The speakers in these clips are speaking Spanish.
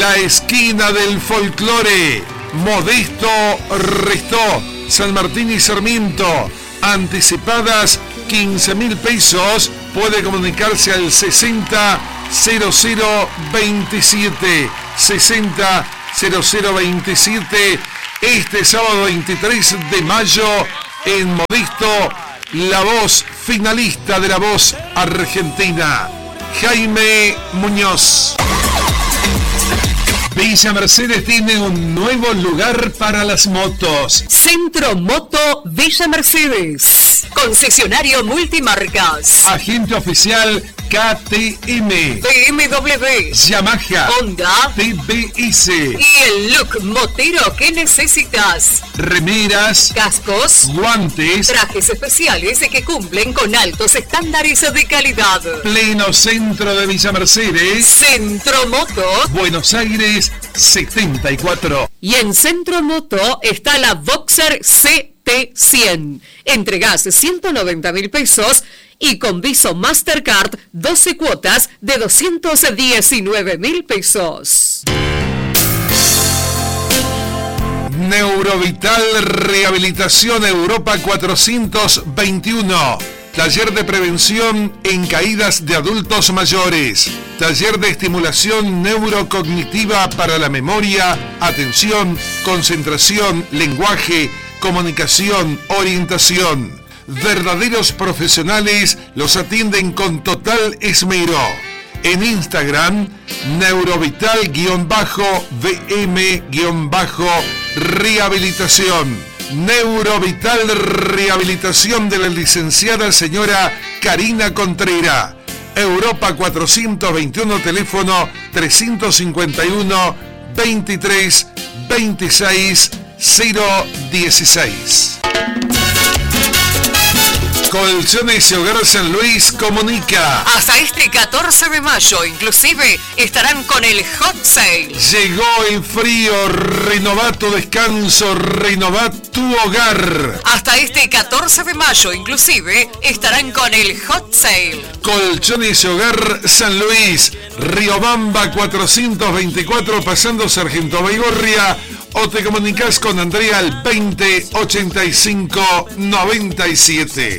la esquina del folclore. Modesto Restó, San Martín y Sarmiento. Anticipadas 15.000 pesos. Puede comunicarse al 600027. 600027. Este sábado 23 de mayo en Modesto, la voz finalista de La Voz Argentina, Jaime Muñoz. Villa Mercedes tiene un nuevo lugar para las motos. Centro Moto Villa Mercedes. Concesionario multimarcas. Agente oficial KTM, BMW, Yamaha, Honda, TBS. Y el look motero que necesitas. Remeras, cascos, guantes, trajes especiales que cumplen con altos estándares de calidad. Pleno centro de Villa Mercedes. Centro Moto, Buenos Aires 74. Y en Centro Moto está la Boxer CT100. Entregás 190.000 pesos y con Viso Mastercard 12 cuotas de 219.000 pesos. Neurovital Rehabilitación Europa 421. Taller de prevención en caídas de adultos mayores. Taller de estimulación neurocognitiva para la memoria, atención, concentración, lenguaje, comunicación, orientación. Verdaderos profesionales los atienden con total esmero. En Instagram, neurovital-VM-rehabilitación. Neurovital Rehabilitación de la licenciada señora Karina Contreras. Europa 421, teléfono 351 23 26 016. Colchones y Hogar San Luis comunica. Hasta este 14 de mayo, inclusive, estarán con el Hot Sale. Llegó el frío, renová tu descanso, renová tu hogar. Hasta este 14 de mayo, inclusive, estarán con el Hot Sale. Colchones y Hogar San Luis, Riobamba 424, pasando Sargento Baigorria, o te comunicas con Andrea al 20 85 97.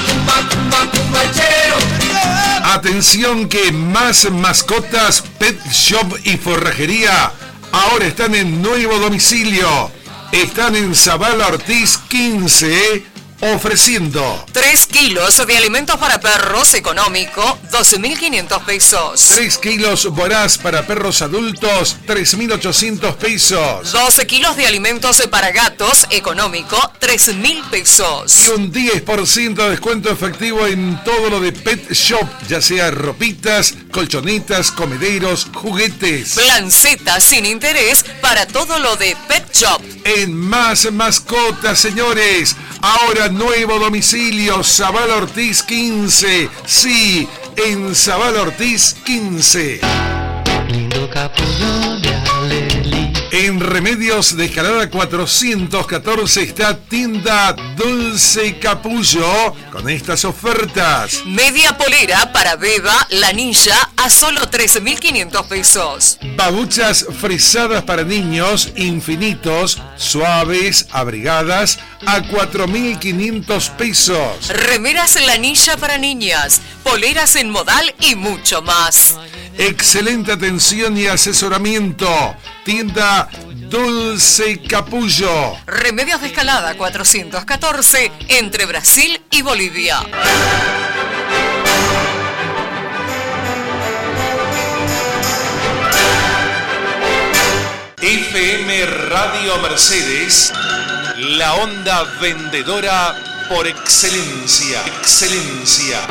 Atención que más mascotas, pet shop y forrajería ahora están en nuevo domicilio. Están en Zavala Ortiz 15, ofreciendo 3 kilos de alimentos para perros económico, 12.500 pesos. 3 kilos Voraz para perros adultos, 3.800 pesos. 12 kilos de alimentos para gatos económico, 3.000 pesos. Y un 10% de descuento efectivo en todo lo de Pet Shop, ya sea ropitas, colchonetas, comederos, juguetes. Plan Z sin interés para todo lo de Pet Shop. En Más Mascotas, señores, ahora nuevo domicilio, Zavala Ortiz 15. Sí, en Zavala Ortiz 15. En Remedios de Escalada 414 está Tienda Dulce Capullo con estas ofertas. Media polera para Beba, Lanilla a solo 13.500 pesos. Babuchas frisadas para niños, infinitos, suaves, abrigadas a 4.500 pesos. Remeras Lanilla para niñas, poleras en modal y mucho más. Excelente atención y asesoramiento. Tienda Dulce Capullo. Remedios de Escalada 414 entre Brasil y Bolivia. FM Radio Mercedes, la onda vendedora por excelencia. Excelencia.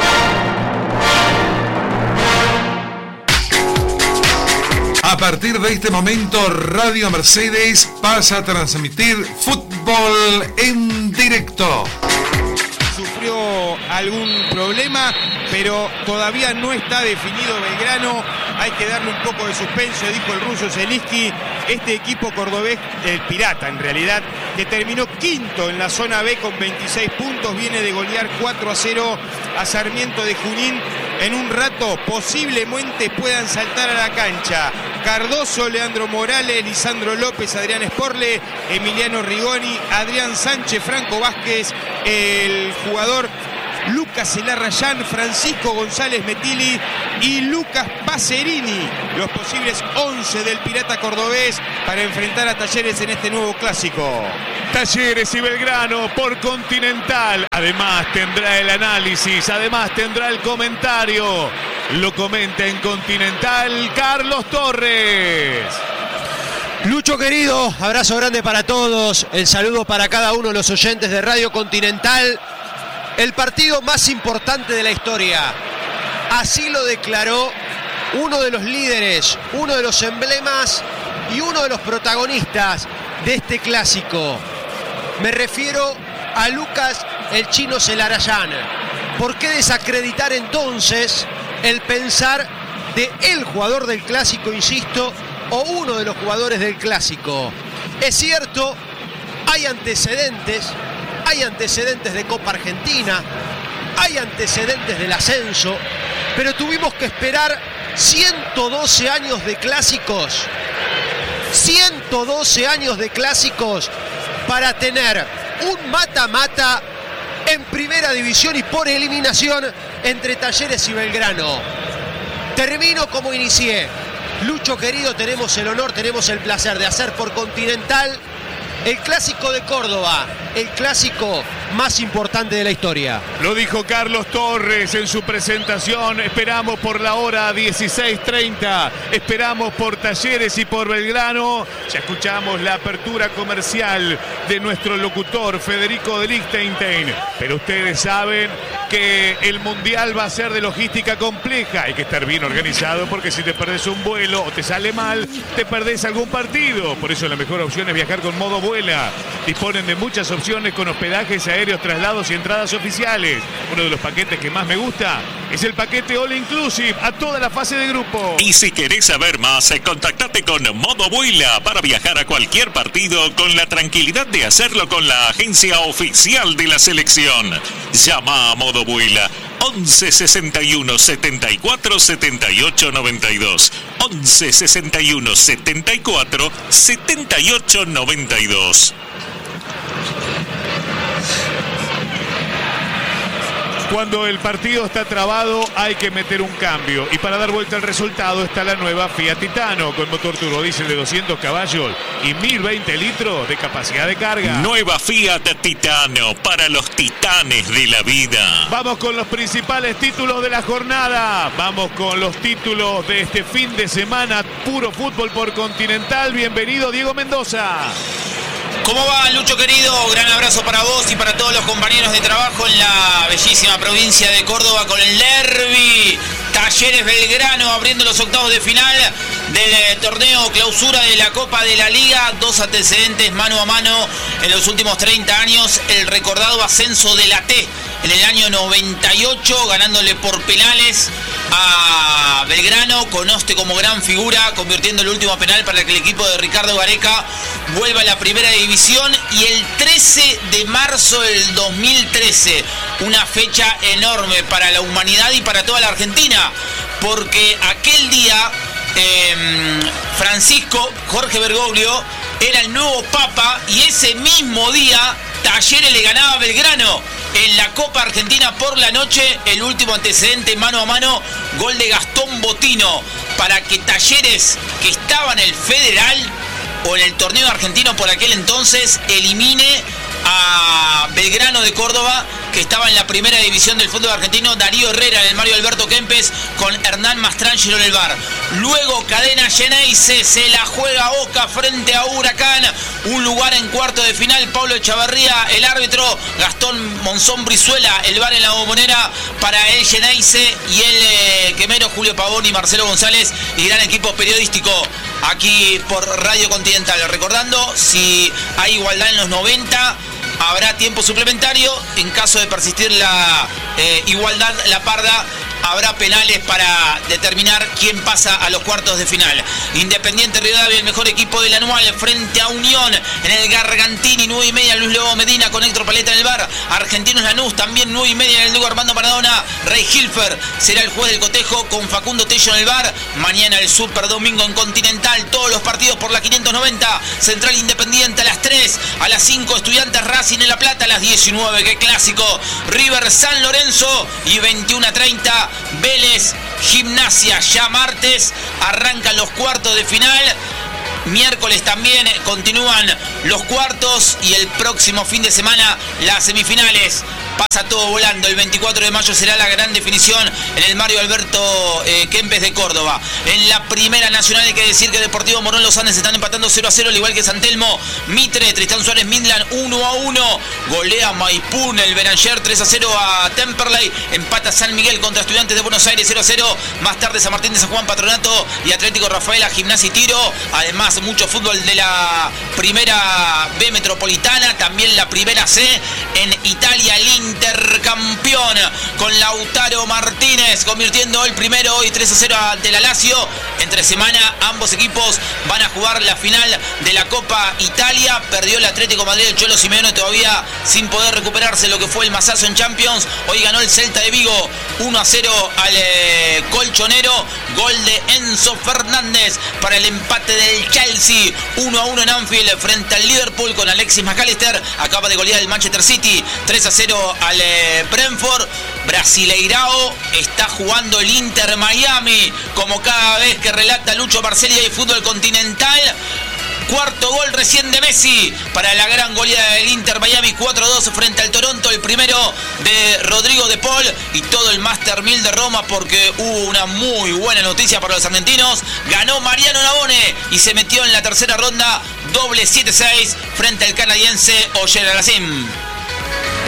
A partir de este momento, Radio Mercedes pasa a transmitir fútbol en directo. Sufrió algún problema, pero todavía no está definido Belgrano. Hay que darle un poco de suspenso, dijo el ruso Zelinsky. Este equipo cordobés, el Pirata en realidad, que terminó quinto en la zona B con 26 puntos, viene de golear 4-0 a Sarmiento de Junín. En un rato posiblemente puedan saltar a la cancha Cardoso, Leandro Morales, Lisandro López, Adrián Sporle, Emiliano Rigoni, Adrián Sánchez, Franco Vázquez, el jugador Lucas Elarrayán, Francisco González Metili y Lucas Pacerini, los posibles 11 del Pirata Cordobés para enfrentar a Talleres en este nuevo clásico. Talleres y Belgrano por Continental. Además tendrá el análisis, además tendrá el comentario. Lo comenta en Continental Carlos Torres. Lucho querido, abrazo grande para todos. El saludo para cada uno de los oyentes de Radio Continental. El partido más importante de la historia. Así lo declaró uno de los líderes, uno de los emblemas y uno de los protagonistas de este clásico. Me refiero a Lucas el Chino Elarrayán. ¿Por qué desacreditar entonces el pensar de el jugador del clásico, insisto, o uno de los jugadores del clásico? Es cierto, hay antecedentes de Copa Argentina, hay antecedentes del ascenso, pero tuvimos que esperar 112 años de clásicos, 112 años de clásicos para tener un mata-mata en primera división y por eliminación entre Talleres y Belgrano. Termino como inicié. Lucho querido, tenemos el honor, tenemos el placer de hacer por Continental el clásico de Córdoba, el clásico más importante de la historia. Lo dijo Carlos Torres en su presentación. Esperamos por la hora 16:30. Esperamos por Talleres y por Belgrano. Ya escuchamos la apertura comercial de nuestro locutor Federico de Lichtenstein. Pero ustedes saben que el Mundial va a ser de logística compleja. Hay que estar bien organizado porque si te perdés un vuelo o te sale mal, te perdés algún partido. Por eso la mejor opción es viajar con Modo Vuela. Disponen de muchas opciones con hospedajes aéreos, traslados y entradas oficiales. Uno de los paquetes que más me gusta es el paquete All Inclusive a toda la fase de grupo. Y si querés saber más, contactate con Modo Vuela para viajar a cualquier partido con la tranquilidad de hacerlo con la agencia oficial de la selección. Llama a Modo Vuela 11 61 74 78 92. 11 61 74 78 92. Cuando el partido está trabado hay que meter un cambio y para dar vuelta al resultado está la nueva Fiat Titano con motor turbodiesel de 200 caballos y 1020 litros de capacidad de carga. Nueva Fiat Titano para los titanes de la vida. Vamos con los principales títulos de la jornada. Vamos con los títulos de este fin de semana. Puro fútbol por Continental. Bienvenido Diego Mendoza. ¿Cómo va, Lucho querido? Gran abrazo para vos y para todos los compañeros de trabajo en la bellísima provincia de Córdoba con el derbi. Talleres Belgrano abriendo los octavos de final del torneo clausura de la Copa de la Liga. Dos antecedentes mano a mano en los últimos 30 años. El recordado ascenso de la T en el año 98, ganándole por penales a Belgrano, con Oste como gran figura, convirtiendo el último penal para que el equipo de Ricardo Gareca vuelva a la primera división. Y el 13 de marzo del 2013, una fecha enorme para la humanidad y para toda la Argentina, porque aquel día Francisco Jorge Bergoglio era el nuevo Papa y ese mismo día Talleres le ganaba a Belgrano en la Copa Argentina por la noche. El último antecedente mano a mano, gol de Gastón Botino para que Talleres, que estaba en el Federal o en el torneo argentino por aquel entonces, elimine a Belgrano de Córdoba, que estaba en la primera división del fútbol argentino. Darío Herrera en el Mario Alberto Kempes con Hernán Mastrangelo en el bar. Luego Cadena Geneise se la juega Oca frente a Huracán, un lugar en cuarto de final. Pablo Echavarría el árbitro, Gastón Monzón Brizuela el bar en la Bombonera para el Geneise y el quemero Julio Pavón y Marcelo González y gran equipo periodístico aquí por Radio Continental. Recordando, si hay igualdad en los 90, habrá tiempo suplementario. En caso de persistir la igualdad, la Parda habrá penales para determinar quién pasa a los cuartos de final. Independiente Rivadavia, el mejor equipo del anual, frente a Unión en el Gargantini, 9:30, Luis Lobo Medina con Héctor Paleta en el bar. Argentinos Lanús, también 9:30 en el Lugo Armando Maradona. Rey Hilfer será el juez del cotejo con Facundo Tello en el bar. Mañana el Super Domingo en Continental, todos los partidos por la 590. Central Independiente a las 3, a las 5 Estudiantes Racing en La Plata, a las 19, qué clásico, River San Lorenzo, y 21:30 Vélez Gimnasia. Ya martes arrancan los cuartos de final. Miércoles también continúan los cuartos y el próximo fin de semana las semifinales. Pasa todo volando. El 24 de mayo será la gran definición en el Mario Alberto Kempes de Córdoba. En la Primera Nacional hay que decir que Deportivo Morón Los Andes están empatando 0-0, al igual que San Telmo. Mitre, Tristán Suárez Midland 1-1. Golea Maipú el Beranger 3-0 a Temperley. Empata San Miguel contra Estudiantes de Buenos Aires 0-0. Más tarde San Martín de San Juan Patronato y Atlético Rafaela, Gimnasia y Tiro. Además mucho fútbol de la Primera B Metropolitana, también la Primera C. En Italia el Intercampeón con Lautaro Martínez convirtiendo el primero hoy 3-0 ante la Lazio. Entre semana ambos equipos van a jugar la final de la Copa Italia. Perdió el Atlético Madrid, el Cholo Simeone todavía sin poder recuperarse lo que fue el masazo en Champions. Hoy ganó el Celta de Vigo 1-0 al Colchonero. Gol de Enzo Fernández para el empate del Chelsea 1-1 en Anfield frente al Liverpool con Alexis McAllister. Acaba de golear el Manchester City 3-0 al Brentford. Brasileirao está jugando el Inter Miami, como cada vez que relata Lucho Barcelli de fútbol continental. Cuarto gol recién de Messi para la gran goleada del Inter Miami 4-2 frente al Toronto. El primero de Rodrigo de Paul y todo el Master 1000 de Roma, porque hubo una muy buena noticia para los argentinos. Ganó Mariano Navone y se metió en la tercera ronda, doble 7-6 frente al canadiense Oyer Alacim.